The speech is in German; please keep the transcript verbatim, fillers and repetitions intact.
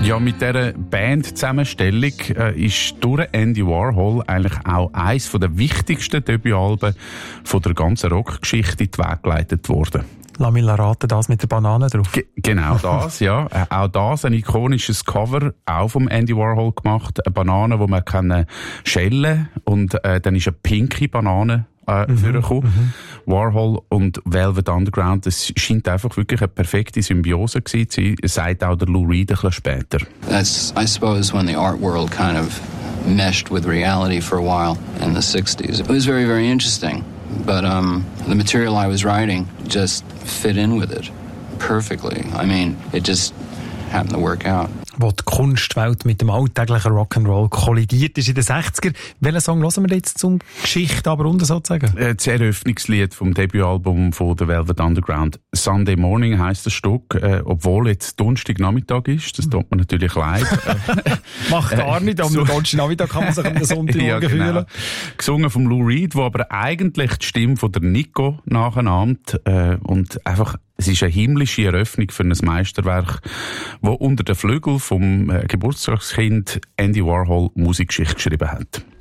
Ja, mit dieser Band-Zusammenstellung äh, ist durch Andy Warhol eigentlich auch eines der wichtigsten Debütalben von der ganzen Rockgeschichte in die Wege geleitet worden. Lass mich raten, das mit der Banane drauf. Ge- genau das, ja. Äh, auch das, ein ikonisches Cover, auch vom Andy Warhol gemacht. Eine Banane, die man kann schälen und äh, dann ist eine pinke Banane äh, mhm, vorgekommen. Mhm. Warhol und Velvet Underground, das scheint einfach wirklich eine perfekte Symbiose gewesen zu sein, sagt auch der Lou Reed ein bisschen später. That's, I suppose, when the art world kind of meshed with reality for a while in the sixties. It was very, very interesting. But um, the material I was writing just fit in with it perfectly. I mean, it just happened to work out. Wo die Kunstwelt mit dem alltäglichen Rock'n'Roll kollidiert ist in den sechziger. Welchen Song hören wir jetzt zum Geschichte aber runter sozusagen? Das Eröffnungslied vom Debütalbum von der Velvet Underground. Sunday Morning heisst das Stück, äh, obwohl jetzt Donnerstagnachmittag ist. Das tut mir natürlich leid. Macht gar nicht, am so, Donnerstagnachmittag kann man sich am Sonntagmorgen ja, genau. fühlen. Gesungen vom Lou Reed, wo aber eigentlich die Stimme von der Nico nachahmt äh, und einfach es ist eine himmlische Eröffnung für ein Meisterwerk, das unter den Flügeln vom Geburtstagskind Andy Warhol Musikgeschichte geschrieben hat.